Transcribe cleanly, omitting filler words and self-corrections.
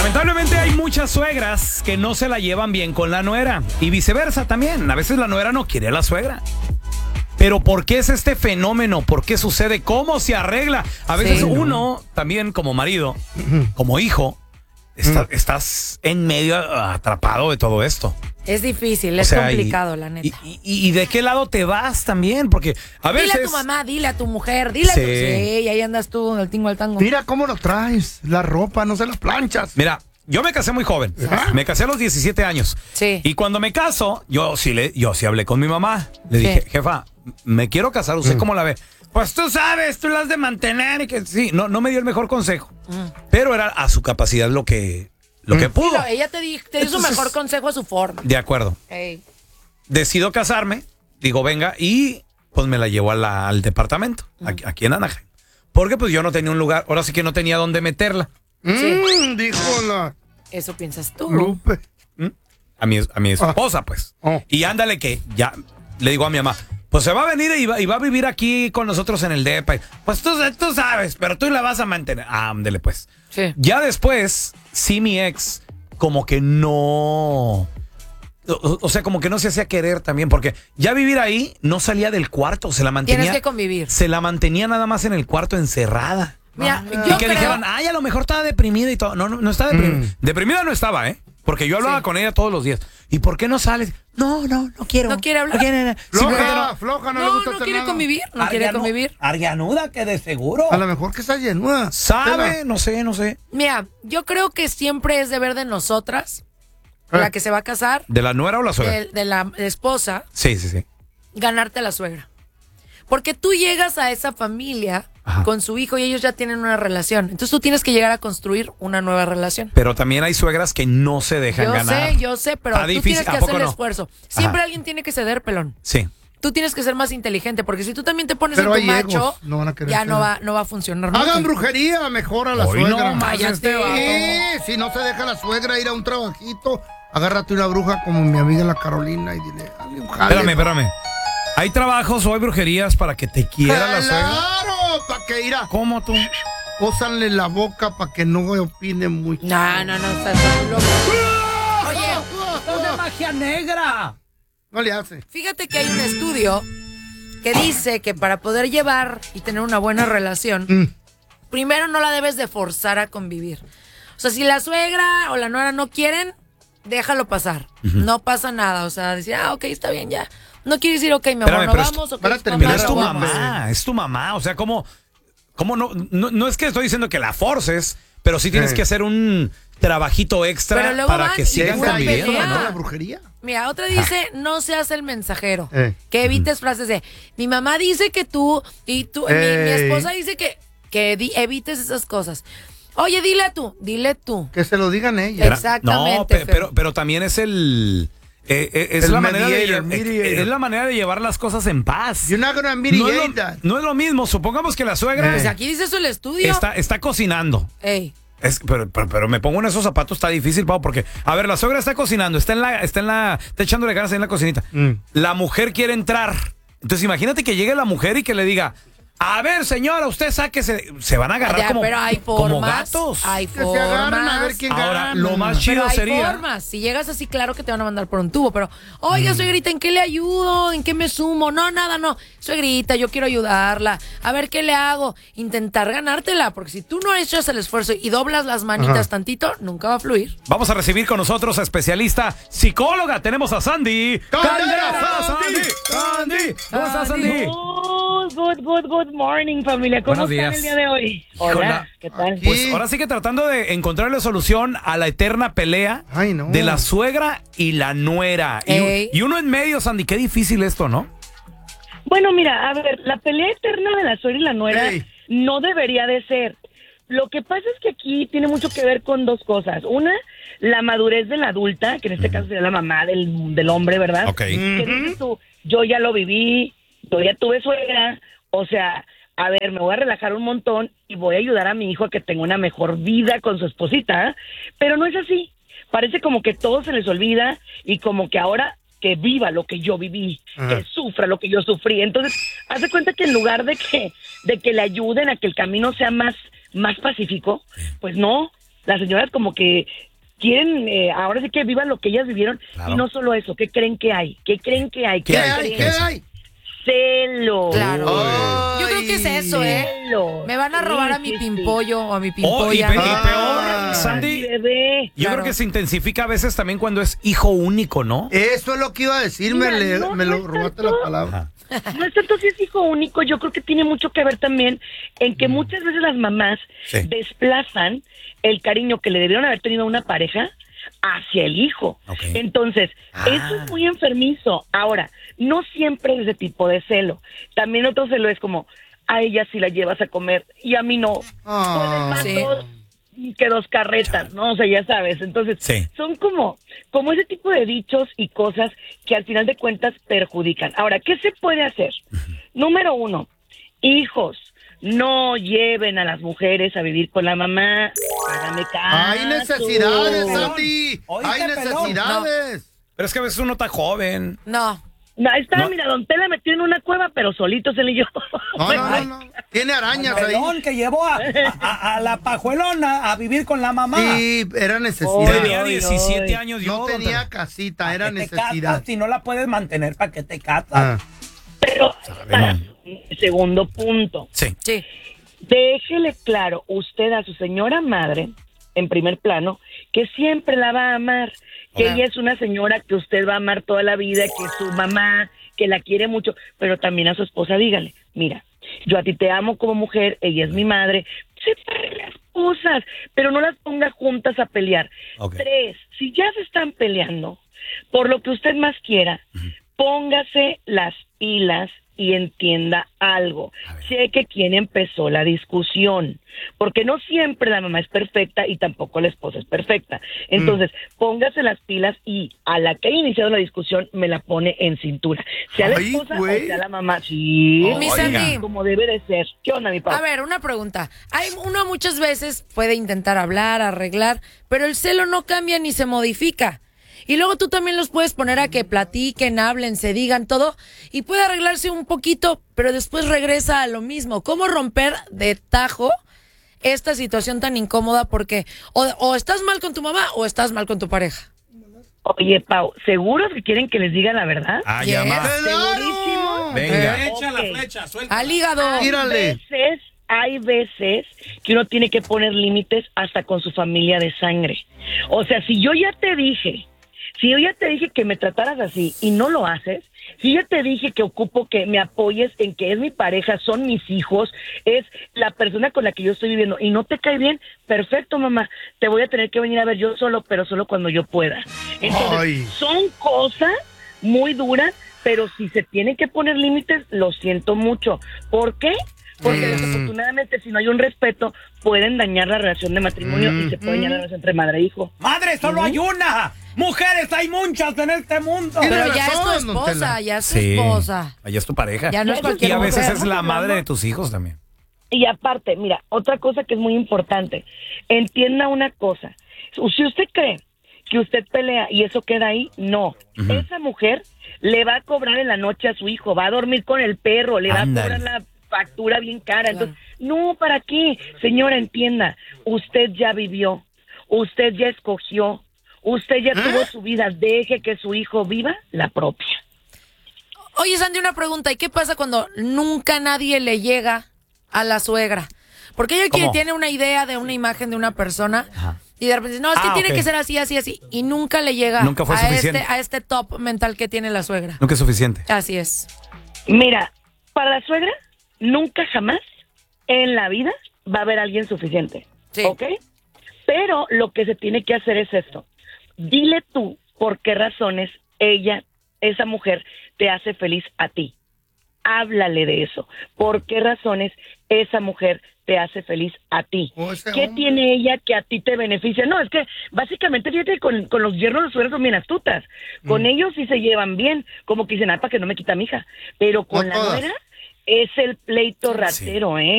Lamentablemente hay muchas suegras que no se la llevan bien con la nuera y viceversa también. A veces la nuera no quiere a la suegra. Pero ¿por qué es este fenómeno? ¿Por qué sucede? ¿Cómo se arregla? A veces uno también como marido, como hijo, estás en medio atrapado de todo esto. Es difícil, es complicado, la neta. Y de qué lado te vas también, porque a veces... Dile a tu mamá, dile a tu mujer, dile a tu... Sí, y ahí andas tú, del tingo al tango. Mira cómo lo traes, la ropa, no se las planchas. Mira, yo me casé muy joven, me casé a los 17 años. Sí. Y cuando me caso, yo sí hablé con mi mamá. Le dije, jefa, me quiero casar, ¿usted cómo la ve? Pues tú sabes, tú la has de mantener y que sí, no me dio el mejor consejo. Pero era a su capacidad lo que pudo. Sí, ella te dio su mejor consejo a su forma. De acuerdo. Hey. Decido casarme, digo, venga, y pues me la llevo al departamento, aquí en Anaheim. Porque pues yo no tenía un lugar, ahora sí que no tenía dónde meterla. Dijo la... Eso piensas tú. Lupe. A mi esposa, pues. Y ándale que ya le digo a mi mamá, pues se va a venir y va a vivir aquí con nosotros en el depa. Pues tú sabes, pero tú la vas a mantener. Ándale, pues. Sí. Ya después, sí, mi ex, como que no... O sea, como que no se hacía querer también, porque ya vivir ahí no salía del cuarto, se la mantenía... Tienes que convivir. Se la mantenía nada más en el cuarto encerrada. Mira, Y que dijeran, a lo mejor estaba deprimida y todo. No está deprimida. Deprimida no estaba, ¿eh? Porque yo hablaba con ella todos los días. ¿Y por qué no sales? No quiero. No quiere hablar. Floja, no le gusta hacer quiere nada. convivir, no quiere convivir. Arganuda, que de seguro. A lo mejor que está llenuda. ¿Sabe? No sé. Mira, yo creo que siempre es deber de nosotras, la que se va a casar, ¿De la nuera o la suegra? de la esposa, Sí. ganarte a la suegra. Porque tú llegas a esa familia con su hijo y ellos ya tienen una relación. Entonces tú tienes que llegar a construir una nueva relación. Pero también hay suegras que no se dejan ganar. Yo sé, pero tú tienes que hacer el esfuerzo. Siempre alguien tiene que ceder, pelón. Sí. Tú tienes que ser más inteligente, porque si tú también te pones pero en tu macho, no van a querer ya no va a funcionar nunca. Hagan brujería, mejor a la Hoy suegra. no, cállate. Si no se deja la suegra ir a un trabajito, agárrate una bruja como mi amiga la Carolina y dile, hazle un jale. Espérame. ¿Hay trabajos o hay brujerías para que te quiera la suegra? ¡Claro! ¿Para que irá? ¿Cómo tú? Pósanle la boca para que no opine mucho. No, estás muy loco. Oye, ¡Es de magia negra! No le hace. fíjate que hay un estudio que dice que para poder llevar y tener una buena relación, primero no la debes de forzar a convivir. O sea, si la suegra o la nuera no quieren, déjalo pasar. No pasa nada. O sea, decir, ok, está bien, ya. No quieres decir, ok, mi amor, no vamos, ok, para terminar, Es tu vamos. mamá, es tu mamá. O sea, ¿cómo no es que estoy diciendo que la forces, pero sí tienes que hacer un trabajito extra para que sigan conviviendo, ¿no? ¿no? La brujería. Mira, otra dice, no seas el mensajero. Que evites frases de, mi mamá dice que tú, y tú, mi esposa dice que evites esas cosas. Oye, dile tú. Que se lo digan ellas. Exactamente. No, pero también es es la manera es la manera de llevar las cosas en paz. You're not gonna mediate that. No es lo mismo. Supongamos que la suegra Pues aquí dice eso el estudio. está cocinando. Ey. Pero me pongo en esos zapatos, está difícil, Pau, porque, a ver, la suegra está cocinando, está echándole ganas ahí en la cocinita. La mujer quiere entrar. Entonces, imagínate que llegue la mujer y que le diga, a ver, señora, usted sáquese. Se van a agarrar pero hay como formas, gatos. Hay Que se agarran formas. a ver quién Ahora, gana. lo más chido Pero hay sería... formas. Si llegas así, claro que te van a mandar por un tubo. Pero, oiga, suegrita, ¿en qué le ayudo? ¿En qué me sumo? No, nada, no. Suegrita, yo quiero ayudarla. A ver, ¿qué le hago? Intentar ganártela. Porque si tú no echas el esfuerzo y doblas las manitas tantito, nunca va a fluir. Vamos a recibir con nosotros a especialista psicóloga. Tenemos a Sandy. Sandy. ¿Cómo estás, Sandy? Good morning, familia. ¿Cómo Buenos están días. el día de hoy? Hola, ¿qué tal? Pues ahora sí que tratando de encontrarle solución a la eterna pelea de la suegra y la nuera. Y uno en medio, Sandy, qué difícil esto, ¿no? Bueno, mira, a ver, la pelea eterna de la suegra y la nuera no debería de ser. Lo que pasa es que aquí tiene mucho que ver con dos cosas. Una, la madurez de la adulta, que en este caso sería la mamá del hombre, ¿verdad? Ok. Que dices tú, yo ya lo viví, yo ya tuve suegra, o sea, a ver, me voy a relajar un montón y voy a ayudar a mi hijo a que tenga una mejor vida con su esposita, ¿eh? Pero no es así. Parece como que todo se les olvida y como que ahora que viva lo que yo viví, que sufra lo que yo sufrí. Entonces, haz de cuenta que en lugar de que le ayuden a que el camino sea más pacífico, pues no, Las señoras como que quieren, ahora sí que vivan lo que ellas vivieron. Claro. Y no solo eso, ¿qué creen que hay? ¿Qué creen que hay? ¿Qué creen? ¿Qué hay? Celos. Claro. Ay. Yo creo que es eso, ¿eh? Celos. Me van a robar a mi Sí. pimpollo o a mi Oh, y pimpolla. peor, Ay. Sandy, Bebé. yo Claro. creo que se intensifica a veces también cuando es hijo único, ¿no? Eso es lo que iba a decir, Mira, me no lo es robaste tanto. la palabra. No es tanto si es hijo único, yo creo que tiene mucho que ver también en que muchas veces las mamás Sí. desplazan el cariño que le debieron haber tenido a una pareja hacia el hijo. Ok. Entonces, eso es muy enfermizo. Ahora, no siempre es ese tipo de celo. También otro celo es como, a ella sí la llevas a comer y a mí no. Ah. Pues Sí. es más que dos carretas, ¿no? O sea, ya sabes. Entonces, Sí. son como ese tipo de dichos y cosas que al final de cuentas perjudican. Ahora, ¿qué se puede hacer? Número 1, hijos, no lleven a las mujeres a vivir con la mamá. Hágame caso. Hay necesidades, Sandy. Oíste, Hay necesidades. Pero es que a veces uno está joven. No. No, ahí está, No. mira, Don Tela metió en una cueva, pero solito se le yo. No. Tiene arañas ahí. Pelón que llevó a la pajuelona a vivir con la mamá. Sí, era necesidad. Tenía Ay, 17 ay. años yo. No tenía casita, era ¿Para qué te necesidad. casas? Si no la puedes mantener, ¿para qué te casas? Ah. Pero, no. segundo punto. Sí. Sí. Déjele claro usted a su señora madre, en primer plano, que siempre la va a amar, que Claro. ella es una señora que usted va a amar toda la vida, que es su mamá, que la quiere mucho, pero también a su esposa dígale, mira, yo a ti te amo como mujer, ella es mi madre, separe las cosas, pero no las ponga juntas a pelear. Ok. 3, si ya se están peleando, por lo que usted más quiera, póngase las pilas y entienda algo. Sé que quien empezó la discusión, porque no siempre la mamá es perfecta y tampoco la esposa es perfecta. Entonces, póngase las pilas y a la que haya iniciado la discusión me la pone en cintura. Sea la Ay, esposa güey. o sea la mamá. Sí, Mi Oiga. Sandy. como debe de ser. ¿Qué onda, mi papá? A ver, una pregunta. Uno muchas veces puede intentar hablar, arreglar, pero el celo no cambia ni se modifica. Y luego tú también los puedes poner a que platiquen, hablen, se digan todo, y puede arreglarse un poquito, pero después regresa a lo mismo. ¿Cómo romper de tajo esta situación tan incómoda? Porque o estás mal con tu mamá o estás mal con tu pareja. Oye, Pau, ¿seguros que quieren que les diga la verdad? Ah, Yes. llama. ¿Segurísimo? Venga. Echa la Ok. flecha, suelta. Al hígado. Tírale. Hay veces que uno tiene que poner límites hasta con su familia de sangre. O sea, si yo ya te dije que me trataras así y no lo haces, si ya te dije que ocupo que me apoyes en que es mi pareja, son mis hijos, es la persona con la que yo estoy viviendo y no te cae bien, perfecto, mamá, te voy a tener que venir a ver yo solo, pero solo cuando yo pueda. Entonces, Ay. son cosas muy duras, pero si se tienen que poner límites, lo siento mucho. ¿Por qué? Porque desafortunadamente si no hay un respeto, pueden dañar la relación de matrimonio y se puede dañar la relación entre madre e hijo. Madre, solo hay una. Mujeres hay muchas en este mundo. Tiene Pero ya es tu razón, don esposa, Tela. ya es tu Sí. esposa. Allá es tu pareja. Ya no es Y cualquier a veces mujer. es la madre de tus hijos también. Y aparte, mira, otra cosa que es muy importante, entienda una cosa, si usted cree que usted pelea y eso queda ahí, no. Esa mujer le va a cobrar en la noche a su hijo, va a dormir con el perro, le Ándale. va a cobrar la factura bien cara. Entonces, no, ¿para qué? Señora, entienda, usted ya vivió, usted ya escogió, usted ya tuvo su vida, deje que su hijo viva la propia. Oye, Sandy, una pregunta. ¿Y qué pasa cuando nunca nadie le llega a la suegra? Porque ella ¿Cómo? tiene una idea de una imagen de una persona y de repente dice, no, es que tiene ok. que ser así, así, así. Y nunca le llega Nunca fue suficiente. a este top mental que tiene la suegra. Nunca es suficiente. Así es. Mira, para la suegra, nunca jamás en la vida va a haber alguien suficiente. Sí. ¿Ok? Pero lo que se tiene que hacer es esto. Dile tú por qué razones esa mujer, te hace feliz a ti. Háblale de eso. ¿Por qué razones esa mujer te hace feliz a ti? O ese ¿Qué hombre. tiene ella que a ti te beneficia? No, es que básicamente, fíjate, con los yernos de suegros son bien astutas. Con ellos sí se llevan bien, como que dicen, para que no me quita mi hija. Pero con No la todas. nuera es el pleito ratero, ¿eh?